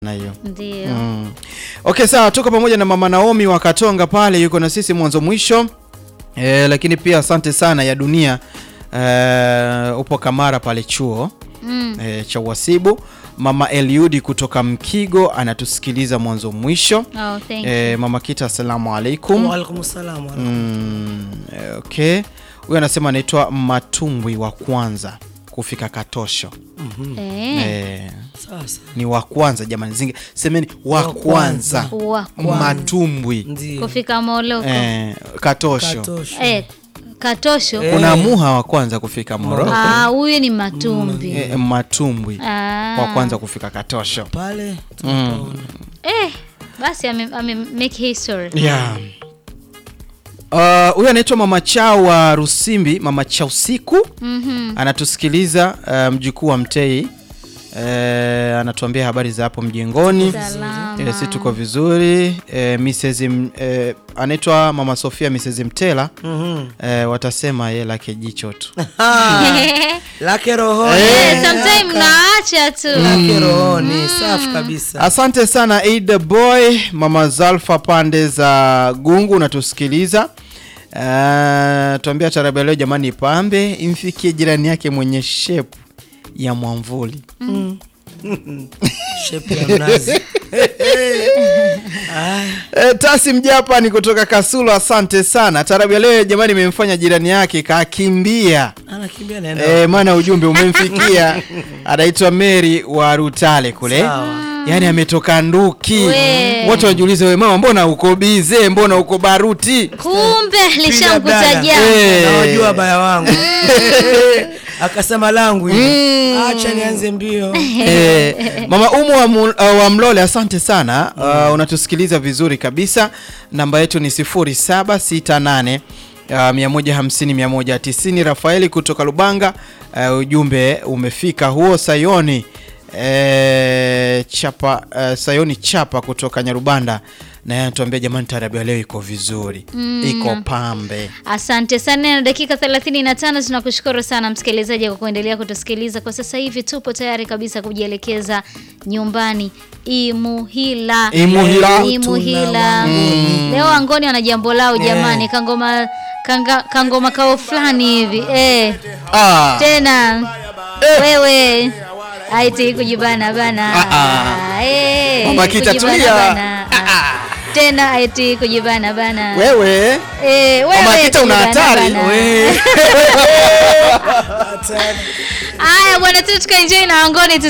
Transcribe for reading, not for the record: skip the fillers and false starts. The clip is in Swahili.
na hiyo. Ndio. Okay, sawa, tuko pamoja na Mama Naomi wa Katonga pale, yuko na sisi mwanzo mwisho. Lakini pia asante sana ya dunia. Upo Kamara pale chuo cha Wasibu. Mama Eliudi kutoka Mkigo anatusikiliza mwanzo mwisho. Oh, thank you. Mama Kita, asalamu alaikum. Wa alaikum salaam. Okay. Huyu anasema anaitwa Matumbwi wa kwanza kufika Katosho. Sasa Ni wa kwanza jamani, semeni wa kwanza. Matumbwi Kufika Moroko. Katosho. Katosho. Kuna Muha wa kwanza kufika Moroko. Huyu ni Matumbi. Matumbwi wa kwanza kufika Katosho. Pale Basi ame make history. Yeah. Huyu anaitwa Mama Chao wa Rusimbi, Mama Chao siku. Anatusikiliza, mjukuu wa Mtei. Anatuambia habari za hapo mjengoni. Sisi tuko vizuri. Mrs. Anaitwa Mama Sofia Mrs. Mtela. Watasema yeye lake jicho tu. lake roho. Sometimes naacha tu. Lake roho ni safi kabisa. Asante sana Ada Boy, Mama Zalfa pande za Gungu unatusikiliza. Tuambia tarabu leo jamani pambe imfikie jirani yake mwenye shape ya mwamvuli. Shape ya mnazi. Tasi Mjapa ni kutoka Kasulo, asante sana. Tarabu leo jamani imemfanya jirani yake kakimbia. Anakimbia naenda. Maana ujumbe umemfikia. Anaitwa Mary wa Rutale kule. Yaani ametoka Nduki. Watu wajiulize, wewe mama mbona uko bize, mbona uko Baruti? Kumbe lishamkutajia. Nawajua baya wangu. Akasema langu hivi. Acha nianze mbio. Mama Umu wa Mlole, asante sana. Unatusikiliza vizuri kabisa. Namba yetu ni 0768 150 190. Rafaeli kutoka Lubanga, ujumbe umefika huo. Sayoni Chapa, Sayoni Chapa kutoka Nyarubanda, na yeye anatuambia jamani tarabu leo iko vizuri. Iko pambe. Asante sana. Na dakika 35 tunakushukuru sana msikilizaji kwa kuendelea kutusikiliza. Kwa sasa hivi tupo tayari kabisa kujielekeza nyumbani Imuhila. Leo Angoni wana jambo lao jamani. Kangoma kao fulani hivi. Tena wewe haiti kujibana bana. Mama Kita tulia. Tena haiti kujibana bana. Wewe Mama Kita una hatari. Aya bwana, tukaenjoy na Angoni.